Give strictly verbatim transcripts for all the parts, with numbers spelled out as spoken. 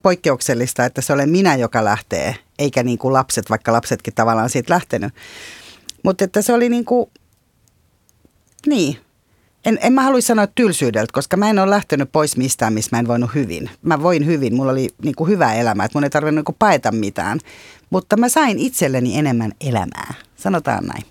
poikkeuksellista, että se olen minä, joka lähtee, eikä niin kuin lapset, vaikka lapsetkin tavallaan siitä lähtenyt. Mutta että se oli niin kuin, niin. En, en mä haluaisi sanoa tylsyydeltä, koska mä en ole lähtenyt pois mistään, missä mä en voinut hyvin. Mä voin hyvin, mulla oli niin kuin hyvä elämä, että mun ei tarvinnut niin kuin paeta mitään. Mutta mä sain itselleni enemmän elämää, sanotaan näin.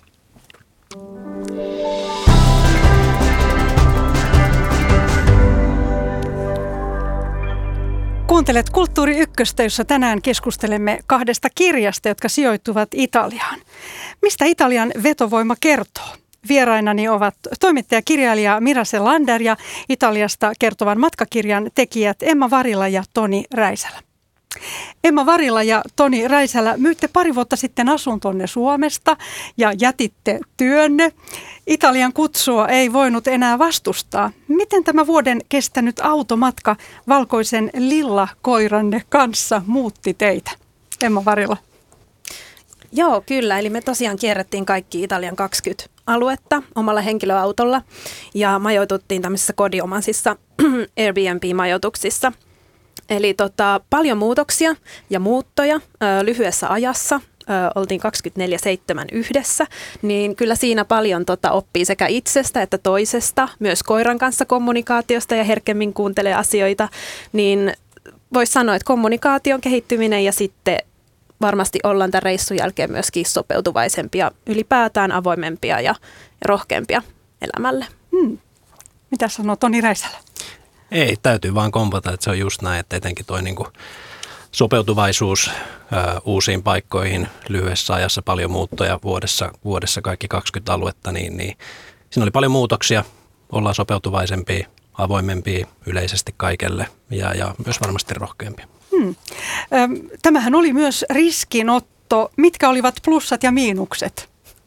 Kuuntelet Kulttuuri Ykköstä, jossa tänään keskustelemme kahdesta kirjasta, jotka sijoittuvat Italiaan. Mistä Italian vetovoima kertoo? Vierainani ovat toimittaja-kirjailija Mira Selander ja Italiasta kertovan matkakirjan tekijät Emma Varila ja Toni Räisälä. Emma Varila ja Toni Räisälä, myytte pari vuotta sitten asuntonne Suomesta ja jätitte työnne. Italian kutsua ei voinut enää vastustaa. Miten tämä vuoden kestänyt automatka valkoisen lillakoiranne kanssa muutti teitä? Emma Varila. Joo, kyllä. Eli me tosiaan kierrettiin kaikki Italian kaksikymmentä aluetta omalla henkilöautolla ja majoituttiin tämmöisissä kodinomaisissa Airbnb-majoituksissa. Eli tota, paljon muutoksia ja muuttoja ö, lyhyessä ajassa. Ö, oltiin kaksikymmentäneljä seitsemän yhdessä, niin kyllä siinä paljon tota, oppii sekä itsestä että toisesta, myös koiran kanssa kommunikaatiosta ja herkemmin kuuntelee asioita. Niin voisi sanoa, että kommunikaation kehittyminen ja sitten varmasti ollaan tämän reissun jälkeen myöskin sopeutuvaisempia, ylipäätään avoimempia ja, ja rohkeampia elämälle. Hmm. Mitä sanoo Toni Räisälä? Ei, täytyy vaan kompata, että se on just näin, että etenkin toi niinku sopeutuvaisuus ö, uusiin paikkoihin lyhyessä ajassa, paljon muuttoja vuodessa, vuodessa kaikki kaksikymmentä aluetta, niin, niin siinä oli paljon muutoksia, ollaan sopeutuvaisempia, avoimempia yleisesti kaikelle ja, ja myös varmasti rohkeampia. Hmm. Tämähän oli myös riskinotto. Mitkä olivat plussat ja miinukset?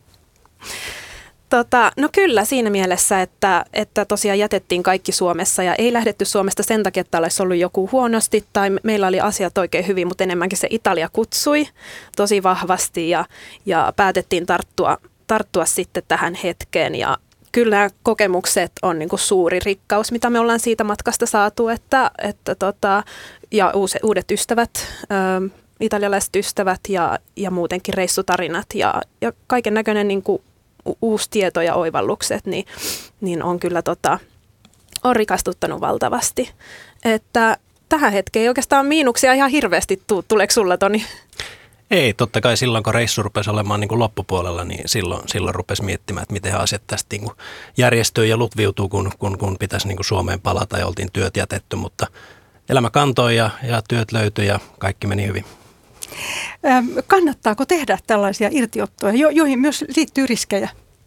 Tota, no kyllä siinä mielessä, että, että tosiaan jätettiin kaikki Suomessa ja ei lähdetty Suomesta sen takia, että olisi ollut joku huonosti tai meillä oli asiat oikein hyvin, mutta enemmänkin se Italia kutsui tosi vahvasti ja, ja päätettiin tarttua, tarttua sitten tähän hetkeen ja kyllä nämä kokemukset on niin kuin suuri rikkaus, mitä me ollaan siitä matkasta saatu, että, että tota, ja uusi, uudet ystävät, ä, italialaiset ystävät ja, ja muutenkin reissutarinat ja, ja kaiken näköinen niin kuin uusi tieto ja oivallukset, niin, niin on kyllä tota, on rikastuttanut valtavasti. Että tähän hetkeen ei oikeastaan miinuksia ihan hirveästi tule. Tuleeko sulla, Toni? Ei, totta kai silloin, kun reissu rupesi olemaan niin kuin loppupuolella, niin silloin, silloin rupesi miettimään, että miten asiat tästä niin kuin järjestyy ja lutviutuu, kun, kun, kun pitäisi niin kuin Suomeen palata ja oltiin työt jätetty, mutta elämä kantoi ja, ja työt löytyi ja kaikki meni hyvin. Kannattaako tehdä tällaisia irtiottoja, jo- joihin myös liittyy riskejä?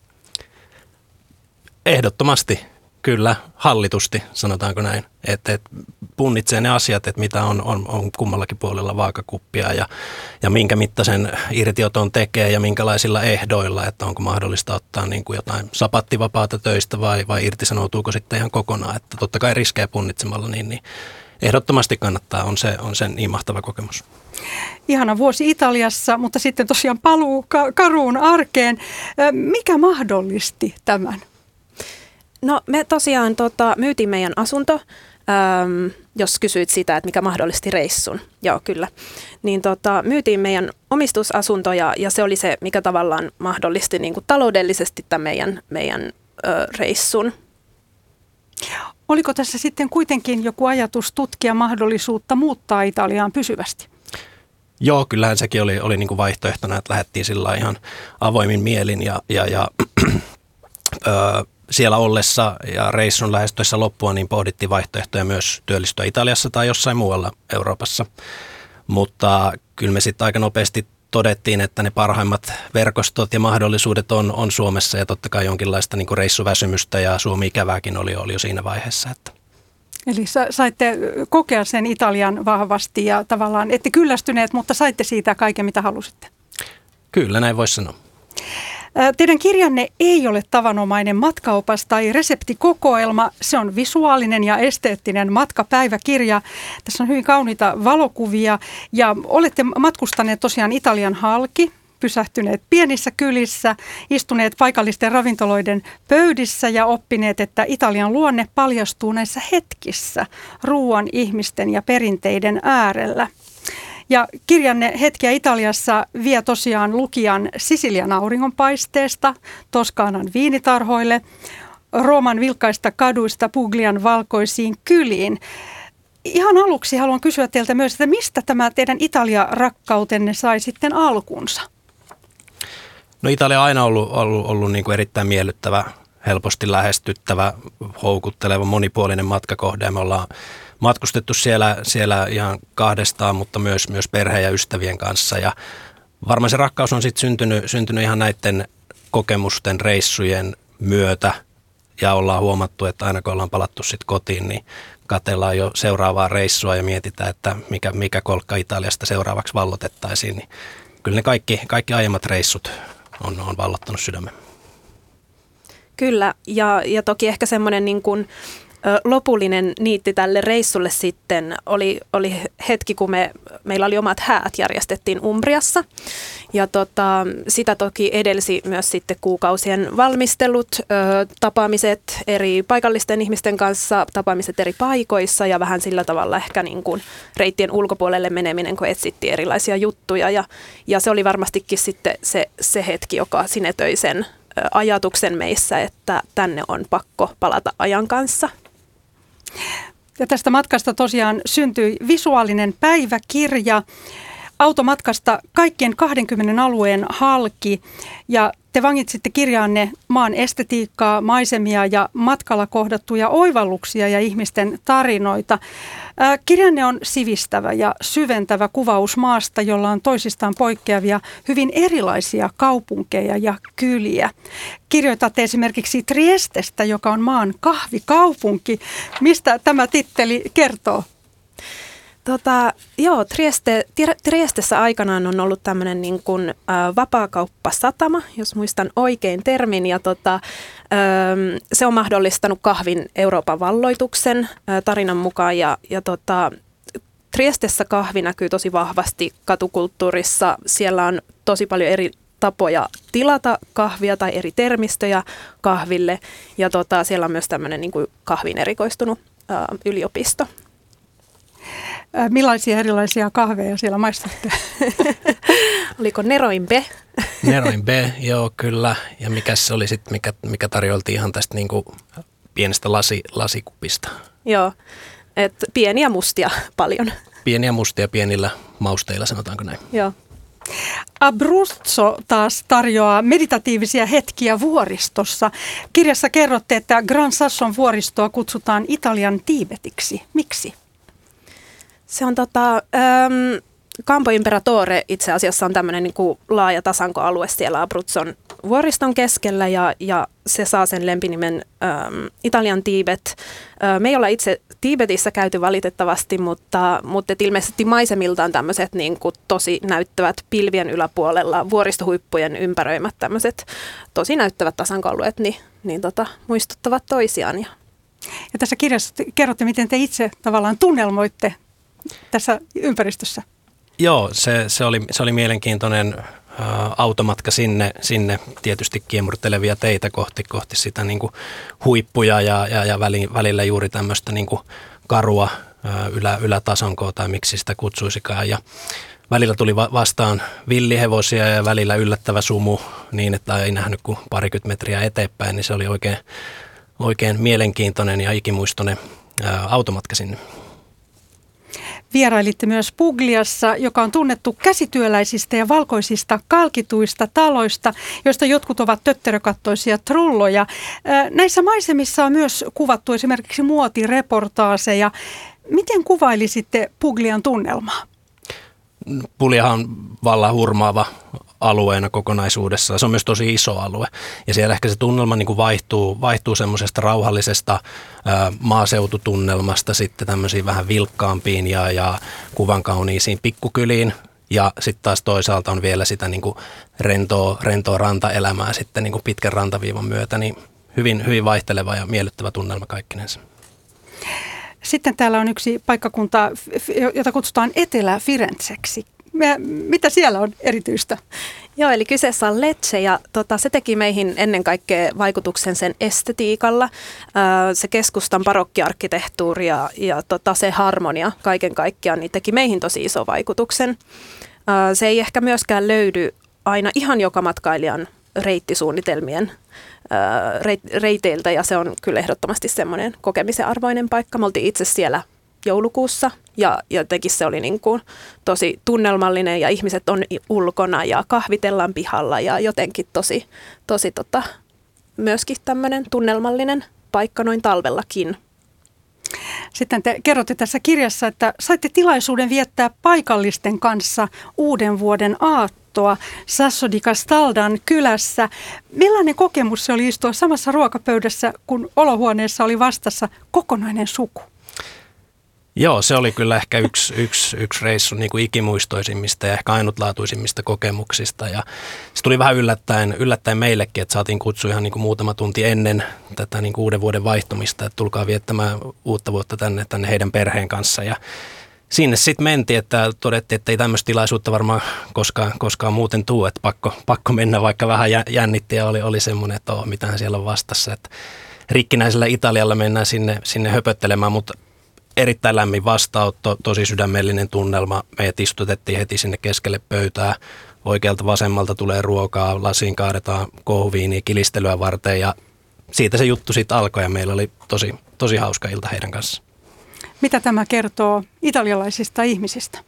Ehdottomasti, kyllä, hallitusti, sanotaanko näin. Että et punnitsee ne asiat, että mitä on, on, on kummallakin puolella vaakakuppia ja, ja minkä mittaisen irtioton tekee ja minkälaisilla ehdoilla, että onko mahdollista ottaa niin kuin jotain sapattivapaata töistä vai, vai irtisanoutuuko sitten ihan kokonaan. Että totta kai riskejä punnitsemalla, niin, niin ehdottomasti kannattaa, on se, on se niin mahtava kokemus. Ihana vuosi Italiassa, mutta sitten tosiaan paluu ka- karuun arkeen. Mikä mahdollisti tämän? No me tosiaan tota, myytiin meidän asunto, äm, jos kysyit sitä, että mikä mahdollisti reissun. Joo, kyllä. Niin tota, myytiin meidän omistusasunto ja, ja se oli se, mikä tavallaan mahdollisti niin kuin taloudellisesti tämän meidän, meidän ö, reissun. Oliko tässä sitten kuitenkin joku ajatus tutkia mahdollisuutta muuttaa Italiaan pysyvästi? Joo, kyllähän sekin oli, oli niin kuin vaihtoehtona, että lähdettiin sillä ihan avoimin mielin ja, ja, ja ö, siellä ollessa ja reissun lähestyessä loppua, niin pohdittiin vaihtoehtoja myös työllistyä Italiassa tai jossain muualla Euroopassa. Mutta kyllä me sitten aika nopeasti todettiin, että ne parhaimmat verkostot ja mahdollisuudet on, on Suomessa ja totta kai jonkinlaista niin kuin reissuväsymystä ja Suomi-ikävääkin oli, oli jo siinä vaiheessa. Että. Eli sa- saitte kokea sen Italian vahvasti ja tavallaan ette kyllästyneet, mutta saitte siitä kaiken, mitä halusitte. Kyllä, näin voisi sanoa. Teidän kirjanne ei ole tavanomainen matkaopas tai reseptikokoelma. Se on visuaalinen ja esteettinen matkapäiväkirja. Tässä on hyvin kauniita valokuvia ja olette matkustaneet tosiaan Italian halki pysähtyneet pienissä kylissä, istuneet paikallisten ravintoloiden pöydissä ja oppineet, että Italian luonne paljastuu näissä hetkissä ruoan, ihmisten ja perinteiden äärellä. Ja kirjanne Hetkiä Italiassa vie tosiaan lukijan Sisilian auringonpaisteesta Toskaanan viinitarhoille, Rooman vilkkaista kaduista Puglian valkoisiin kyliin. Ihan aluksi haluan kysyä teiltä myös, että mistä tämä teidän Italia-rakkautenne sai sitten alkunsa? No Italia on aina ollut, ollut, ollut niin kuin erittäin miellyttävä, helposti lähestyttävä, houkutteleva, monipuolinen matkakohde. Me ollaan matkustettu siellä, siellä ihan kahdestaan, mutta myös, myös perheen ja ystävien kanssa. Ja varmaan se rakkaus on sitten syntynyt, syntynyt ihan näiden kokemusten, reissujen myötä. Ja ollaan huomattu, että aina kun ollaan palattu sitten kotiin, niin katsellaan jo seuraavaa reissua ja mietitään, että mikä, mikä kolkka Italiasta seuraavaksi vallotettaisiin. Niin kyllä ne kaikki, kaikki aiemmat reissut on, on vallottanut sydämen. Kyllä, ja, ja toki ehkä semmoinen niin kuin lopullinen niitti tälle reissulle sitten oli, oli hetki, kun me, meillä oli omat häät, järjestettiin Umbriassa. Ja tota, sitä toki edelsi myös sitten kuukausien valmistelut, ö, tapaamiset eri paikallisten ihmisten kanssa, tapaamiset eri paikoissa ja vähän sillä tavalla ehkä niin kuin reittien ulkopuolelle meneminen, kun etsittiin erilaisia juttuja. Ja, ja se oli varmastikin sitten se, se hetki, joka sinetöi sen ajatuksen meissä, että tänne on pakko palata ajan kanssa. Ja tästä matkasta tosiaan syntyi visuaalinen päiväkirja automatkasta kaikkien kahdenkymmenen alueen halki. Ja te vangitsitte kirjaanne maan estetiikkaa, maisemia ja matkalla kohdattuja oivalluksia ja ihmisten tarinoita. Ää, kirjanne on sivistävä ja syventävä kuvaus maasta, jolla on toisistaan poikkeavia hyvin erilaisia kaupunkeja ja kyliä. Kirjoitatte esimerkiksi Triestestä, joka on maan kahvikaupunki. Mistä tämä titteli kertoo? Tota, joo, Trieste, Triestessä aikanaan on ollut tämmöinen niin kuin, ä, vapaakauppasatama, jos muistan oikein termin, ja tota, ä, se on mahdollistanut kahvin Euroopan valloituksen ä, tarinan mukaan, ja, ja tota, Triestessä kahvi näkyy tosi vahvasti katukulttuurissa, siellä on tosi paljon eri tapoja tilata kahvia tai eri termistöjä kahville, ja tota, siellä on myös tämmöinen niin kuin kahvin erikoistunut ä, yliopisto. Millaisia erilaisia kahveja siellä maistatte? Oliko Neroin B? Neroin B, joo kyllä. Ja mikä se oli sitten, mikä, mikä tarjoltiin ihan tästä niinku pienestä lasi, lasikupista? Joo, että pieniä mustia paljon. Pieniä mustia pienillä mausteilla, sanotaanko näin? Joo. Abruzzo taas tarjoaa meditatiivisia hetkiä vuoristossa. Kirjassa kerrotte, että Gran Sasson vuoristoa kutsutaan Italian Tiibetiksi. Miksi? Se on tota, ähm, Campo Imperatore itse asiassa on tämmöinen niin kuin laaja tasankoalue siellä Abruzzon vuoriston keskellä ja, ja se saa sen lempinimen ähm, Italian Tiibet. Äh, me ei olla itse Tiibetissä käyty valitettavasti, mutta, mutta ilmeisesti maisemiltaan tämmöiset niin kuin tosi näyttävät pilvien yläpuolella vuoristohuippujen ympäröimät tämmöiset tosi näyttävät tasankoalueet niin, niin tota, muistuttavat toisiaan. Ja, ja tässä kirjassa kerrotte, miten te itse tavallaan tunnelmoitte tässä ympäristössä. Joo, se, se, oli, se oli mielenkiintoinen ä, automatka sinne, sinne tietysti kiemurtelevia teitä kohti, kohti sitä niin kuin huippuja ja, ja, ja välillä juuri tämmöistä niin kuin karua ä, ylä, ylätasonkoa tai miksi sitä kutsuisikaan. Ja välillä tuli va- vastaan villihevosia ja välillä yllättävä sumu niin, että ei nähnyt kuin parikymmentä metriä eteenpäin, niin se oli oikein, oikein mielenkiintoinen ja ikimuistoinen ä, automatka sinne. Vierailitte myös Pugliassa, joka on tunnettu käsityöläisistä ja valkoisista kalkituista taloista, joista jotkut ovat tötterökattoisia trulloja. Näissä maisemissa on myös kuvattu esimerkiksi muotireportaaseja. Miten kuvailisitte Puglian tunnelmaa? Pugliahan on vallan hurmaava alueena kokonaisuudessaan. Se on myös tosi iso alue ja siellä ehkä se tunnelma niin kuin vaihtuu, vaihtuu semmoisesta rauhallisesta ää, maaseututunnelmasta sitten tämmöisiin vähän vilkkaampiin ja, ja kuvan kauniisiin pikkukyliin ja sitten taas toisaalta on vielä sitä niin kuin rentoa, rentoa rantaelämää sitten niin kuin pitkän rantaviivan myötä, niin hyvin, hyvin vaihteleva ja miellyttävä tunnelma kaikkinensa. Sitten täällä on yksi paikkakunta, jota kutsutaan Etelä-Firenzeksi. Mitä siellä on erityistä? Joo, eli kyseessä on Lecce ja tota, se teki meihin ennen kaikkea vaikutuksen sen estetiikalla. Ää, se keskustan barokkiarkkitehtuuri ja, ja tota, se harmonia kaiken kaikkiaan niin teki meihin tosi iso vaikutuksen. Ää, se ei ehkä myöskään löydy aina ihan joka matkailijan reittisuunnitelmien ää, reit, reiteiltä ja se on kyllä ehdottomasti semmoinen kokemisen arvoinen paikka. Me oltiin itse siellä joulukuussa ja jotenkin se oli niin kuin tosi tunnelmallinen ja ihmiset on ulkona ja kahvitellaan pihalla ja jotenkin tosi, tosi tota, myöskin tämmöinen tunnelmallinen paikka noin talvellakin. Sitten te kerrotte tässä kirjassa, että saitte tilaisuuden viettää paikallisten kanssa uuden vuoden aattoa Sasso di Castaldan kylässä. Millainen kokemus se oli istua samassa ruokapöydässä, kun olohuoneessa oli vastassa kokonainen suku? Joo, se oli kyllä ehkä yksi, yksi, yksi reissu niin kuin ikimuistoisimmista ja ehkä ainutlaatuisimmista kokemuksista. Ja se tuli vähän yllättäen, yllättäen meillekin, että saatiin kutsu ihan niin kuin muutama tunti ennen tätä niin kuin uuden vuoden vaihtumista, että tulkaa viettämään uutta vuotta tänne, tänne heidän perheen kanssa. Ja sinne sitten mentiin, että todettiin, että ei tämmöistä tilaisuutta varmaan koskaan, koskaan muuten tule, että pakko, pakko mennä, vaikka vähän jännitti ja oli, oli semmoinen, että oh, mitähän siellä on vastassa. Että rikkinäisellä Italialla mennään sinne, sinne höpöttelemään, mutta erittäin lämmin vastaanotto, tosi sydämellinen tunnelma. Meidät istutettiin heti sinne keskelle pöytää. Oikealta vasemmalta tulee ruokaa, lasiin kaadetaan kohviiniä kilistelyä varten ja siitä se juttu sitten alkoi ja meillä oli tosi, tosi hauska ilta heidän kanssa. Mitä tämä kertoo italialaisista ihmisistä?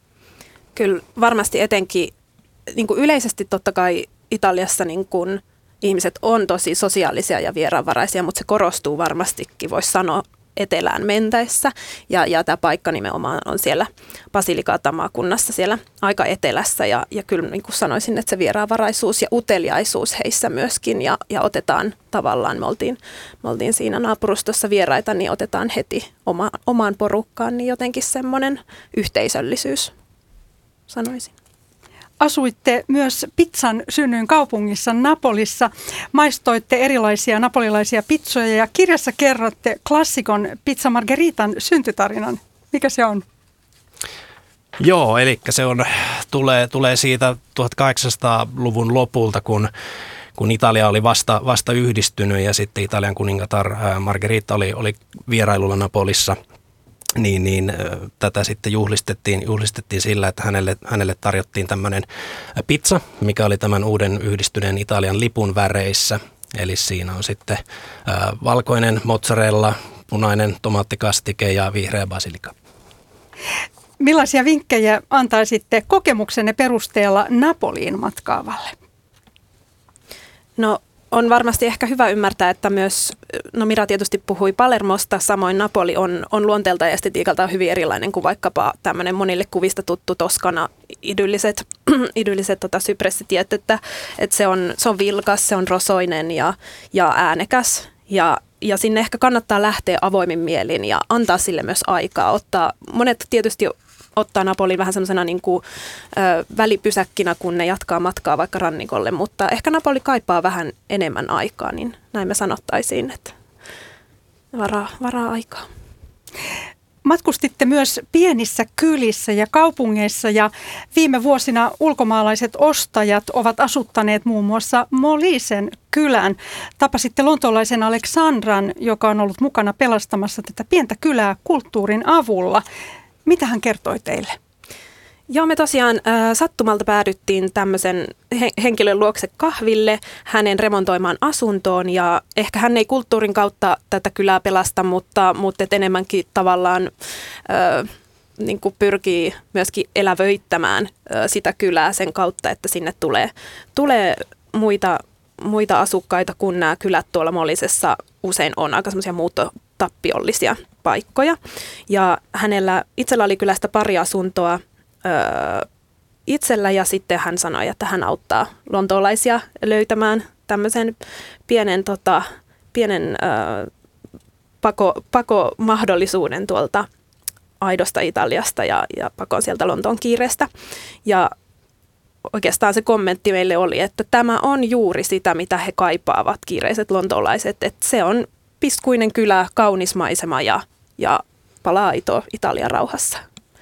Kyllä varmasti etenkin niin kuin yleisesti totta kai Italiassa niin kuin ihmiset on tosi sosiaalisia ja vieraanvaraisia, mutta se korostuu varmastikin, voisi sanoa, etelään mentäessä. Ja, ja tämä paikka nimenomaan on siellä Basilicata maakunnassa siellä aika etelässä. Ja, ja kyllä niin kuin sanoisin, että se vieraanvaraisuus ja uteliaisuus heissä myöskin. Ja, ja otetaan tavallaan, me oltiin, me oltiin siinä naapurustossa vieraita, niin otetaan heti oma, omaan porukkaan. Niin jotenkin semmoinen yhteisöllisyys, sanoisin. Asuitte myös pizzan synnyin kaupungissa Napolissa. Maistoitte erilaisia napolilaisia pizzoja ja kirjassa kerrotte klassikon Pizza Margheritan syntytarinan. Mikä se on? Joo, eli se on, tulee, tulee siitä tuhatkahdeksansataaluvun lopulta, kun, kun Italia oli vasta, vasta yhdistynyt ja sitten Italian kuningatar Margherita oli, oli vierailulla Napolissa. Niin, niin tätä sitten juhlistettiin, juhlistettiin sillä, että hänelle, hänelle tarjottiin tämmöinen pizza, mikä oli tämän uuden yhdistyneen Italian lipun väreissä. Eli siinä on sitten ää, valkoinen mozzarella, punainen tomaattikastike ja vihreä basilika. Millaisia vinkkejä antaisitte kokemuksenne perusteella Napoliin matkaavalle? No on varmasti ehkä hyvä ymmärtää, että myös, no Mira tietysti puhui Palermosta, samoin Napoli on, on luonteelta ja estetiikalta hyvin erilainen kuin vaikkapa tämmöinen monille kuvista tuttu Toskana idylliset, idylliset tota, sypressitiet, että, että se, on, se on vilkas, se on rosoinen ja, ja äänekäs ja Ja sinne ehkä kannattaa lähteä avoimin mielin ja antaa sille myös aikaa. Ottaa, monet tietysti ottaa Napolin vähän semmoisena niin kuin, ö, välipysäkkinä, kun ne jatkaa matkaa vaikka rannikolle, mutta ehkä Napoli kaipaa vähän enemmän aikaa, niin näin me sanottaisiin, että varaa, varaa aikaa. Matkustitte myös pienissä kylissä ja kaupungeissa ja viime vuosina ulkomaalaiset ostajat ovat asuttaneet muun muassa Molisen kylän. Tapasitte lontoolaisen Aleksandran, joka on ollut mukana pelastamassa tätä pientä kylää kulttuurin avulla. Mitä hän kertoi teille? Joo, me tosiaan äh, sattumalta päädyttiin tämmöisen he- henkilön luokse kahville, hänen remontoimaan asuntoon ja ehkä hän ei kulttuurin kautta tätä kylää pelasta, mutta, mutta et enemmänkin tavallaan äh, niin kuin pyrkii myöskin elävöittämään äh, sitä kylää sen kautta, että sinne tulee, tulee muita, muita asukkaita, kun nämä kylät tuolla Molisessa usein on aika semmoisia muuttotappiollisia paikkoja. Ja hänellä itsellä oli kylästä pari asuntoa Öö, itsellä ja sitten hän sanoi, että hän auttaa lontoolaisia löytämään tämmöisen pienen, tota, pienen öö, pako, pakomahdollisuuden tuolta aidosta Italiasta ja, ja pakon sieltä Lontoon kiireestä. Ja oikeastaan se kommentti meille oli, että tämä on juuri sitä, mitä he kaipaavat, kiireiset lontoolaiset, että se on piskuinen kylä, kaunis maisema ja, ja palaa aito Italian rauhassa.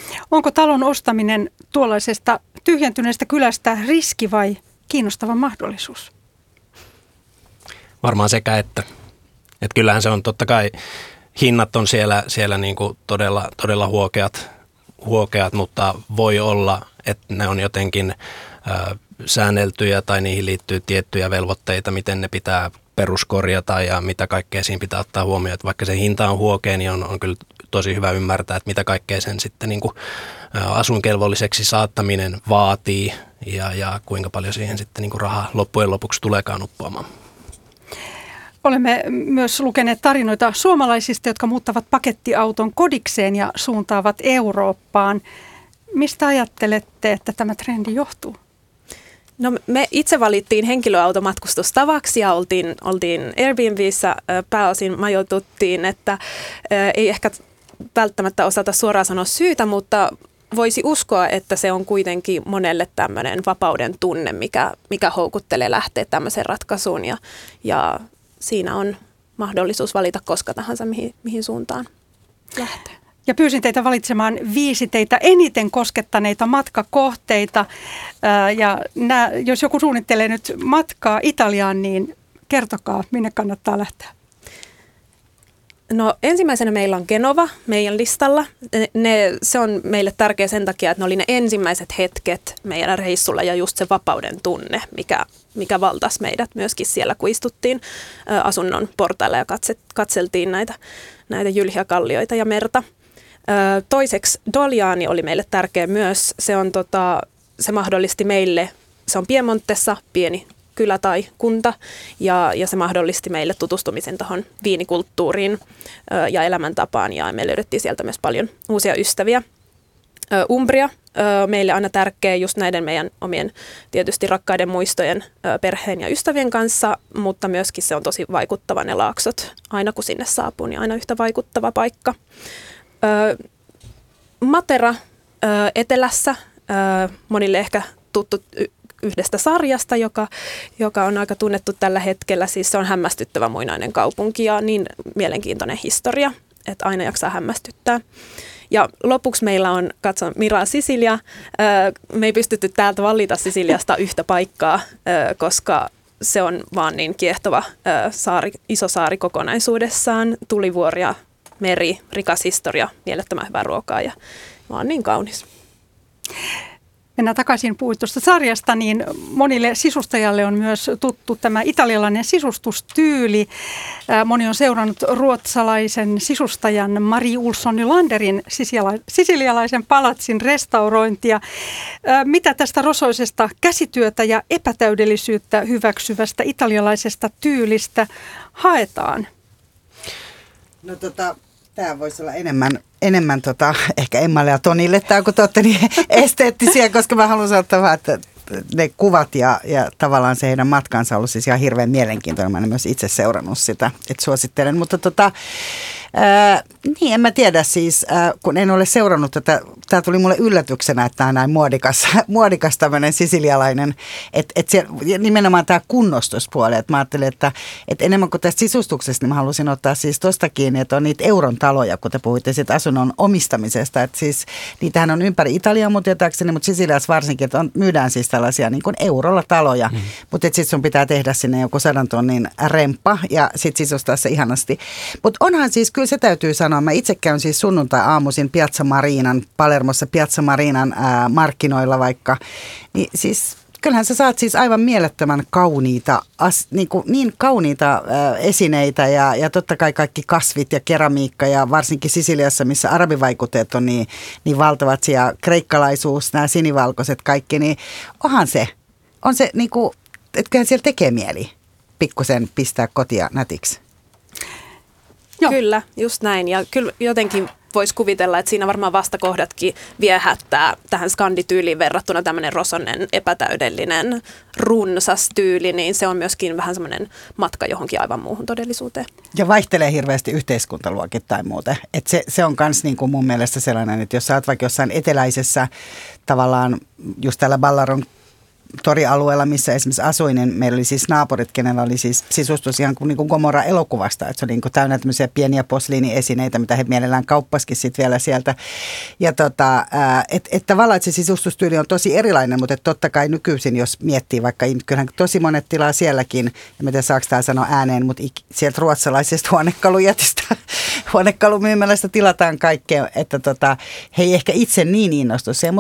Onko talon ostaminen tuollaisesta tyhjentyneestä kylästä riski vai kiinnostava mahdollisuus? Varmaan sekä että. Että kyllähän se on totta kai, hinnat on siellä, siellä niin kuin todella, todella huokeat, huokeat, mutta voi olla, että ne on jotenkin ö, säänneltyjä tai niihin liittyy tiettyjä velvoitteita, miten ne pitää peruskorjata ja mitä kaikkea siinä pitää ottaa huomioon. Että vaikka se hinta on huokea, niin on, on kyllä tosi hyvä ymmärtää, että mitä kaikkea sen sitten niin kuin asuinkelvolliseksi saattaminen vaatii ja, ja kuinka paljon siihen sitten niin kuin rahaa loppujen lopuksi tuleekaan uppoamaan. Olemme myös lukeneet tarinoita suomalaisista, jotka muuttavat pakettiauton kodikseen ja suuntaavat Eurooppaan. Mistä ajattelette, että tämä trendi johtuu? No me itse valittiin henkilöautomatkustustavaksi ja oltiin, oltiin Airbnbissä pääosin majoituttiin, että ei ehkä välttämättä osata suoraan sanoa syytä, mutta voisi uskoa, että se on kuitenkin monelle tämmöinen vapauden tunne, mikä, mikä houkuttelee lähteä tämmöiseen ratkaisuun ja, ja siinä on mahdollisuus valita koska tahansa, mihin, mihin suuntaan lähtee. Ja pyysin teitä valitsemaan viisi teitä eniten koskettaneita matkakohteita. Ja nämä, jos joku suunnittelee nyt matkaa Italiaan, niin kertokaa, minne kannattaa lähteä. No ensimmäisenä meillä on Genova meidän listalla. Ne, se on meille tärkeä sen takia, että ne oli ne ensimmäiset hetket meidän reissulla ja just se vapauden tunne, mikä, mikä valtasi meidät myöskin siellä, kun istuttiin asunnon portailla ja katse, katseltiin näitä, näitä jylhiä kallioita ja merta. Toiseksi Dogliani oli meille tärkeä myös. Se, on, tota, se mahdollisti meille, se on Piemontessa pieni kylä tai kunta, ja, ja se mahdollisti meille tutustumisen tuohon viinikulttuuriin ö, ja elämäntapaan, ja me löydettiin sieltä myös paljon uusia ystäviä. Ö, Umbria, ö, meille aina tärkeä just näiden meidän omien tietysti rakkaiden muistojen ö, perheen ja ystävien kanssa, mutta myöskin se on tosi vaikuttava ne laaksot. Aina kun sinne saapuu, niin aina yhtä vaikuttava paikka. Ö, Matera ö, etelässä, ö, monille ehkä tuttu yhdestä sarjasta, joka, joka on aika tunnettu tällä hetkellä. Siis se on hämmästyttävä muinainen kaupunki ja niin mielenkiintoinen historia, että aina jaksaa hämmästyttää. Ja lopuksi meillä on, katson, Mira Sicilia. Me ei pystytty täältä valita Sisiliasta yhtä paikkaa, koska se on vaan niin kiehtova saari, iso saari kokonaisuudessaan. Tulivuoria, meri, rikas historia, mielettömän hyvää ruokaa ja vaan niin kaunis. Mennään takaisin puhutusta sarjasta, niin monille sisustajalle on myös tuttu tämä italialainen sisustustyyli. Moni on seurannut ruotsalaisen sisustajan Marie Olsson Nylanderin sisilialaisen palatsin restaurointia. Mitä tästä rosoisesta käsityötä ja epätäydellisyyttä hyväksyvästä italialaisesta tyylistä haetaan? No tota... Tämä voisi olla enemmän, enemmän tota, ehkä Emmalle ja Tonille, tämä kun te olette niin esteettisiä, koska mä haluan sanoa, että ne kuvat ja, ja tavallaan se heidän matkansa on ollut siis ihan hirveän mielenkiintoinen. Mä en myös itse seurannut sitä, että suosittelen, mutta tota, ää, niin en mä tiedä siis, ää, kun en ole seurannut tätä, tämä tuli mulle yllätyksenä, että tämä on näin muodikas, muodikas tämmöinen sisilialainen, että et nimenomaan tämä kunnostuspuoli, että mä ajattelin, että et enemmän kuin tästä sisustuksesta, niin mä halusin ottaa siis tosta kiinni, että on niitä euron taloja, kun te puhuitte siitä asunnon omistamisesta, että siis niitähän on ympäri Italiaa mun tietääkseni, mutta Sisiliassa varsinkin, että on, myydään siis tällaisia niin kuin eurolla taloja, mm. mutta sitten sun pitää tehdä sinne joku sadan tonnin remppa ja sitten sisustaa se ihanasti. Mutta onhan siis, kyllä se täytyy sanoa, mä itse käyn siis sunnuntai-aamuisin Piazza Marinan, Palermossa Piazza Marinan ää, markkinoilla vaikka, niin siis kyllähän sä saat siis aivan mielettömän kauniita, as, niin, kuin, niin kauniita ää, esineitä ja, ja totta kai kaikki kasvit ja keramiikka ja varsinkin Sisiliassa, missä arabivaikutteet on niin, niin valtavat ja kreikkalaisuus, nämä sinivalkoiset kaikki, niin onhan se, on se niin kuin, että kyllähän siellä tekee mieli pikkusen pistää kotia nätiksi. Joo. Kyllä, just näin ja kyllä jotenkin voisi kuvitella, että siinä varmaan vastakohdatkin viehättää tähän skandityyliin verrattuna tämmöinen rosonen, epätäydellinen, runsas tyyli, niin se on myöskin vähän semmoinen matka johonkin aivan muuhun todellisuuteen. Ja vaihtelee hirveästi yhteiskuntaluokittain muuten. Et se, se on myös niin kuin mun mielestä sellainen, että jos sä oot vaikka jossain eteläisessä tavallaan just täällä Ballaron torialueella, missä esimerkiksi asuin, niin meillä oli siis naapurit, kenellä oli siis sisustus ihan kuin, niin kuin Gomorra-elokuvasta, että se oli niin kuin täynnä tämmöisiä pieniä posliiniesineitä, mitä he mielellään kauppaskin sitten vielä sieltä. Ja tota, että et tavallaan että se sisustustyyli on tosi erilainen, mutta et totta kai nykyisin, jos miettii vaikka, kyllähän tosi monet tilaa sielläkin, ja miten saako tämä sanoa ääneen, mutta sieltä ruotsalaisesta huonekalujätistä, huonekalumyymälästä tilataan kaikkea, että tota, he ei ehkä itse niin innostu siihen,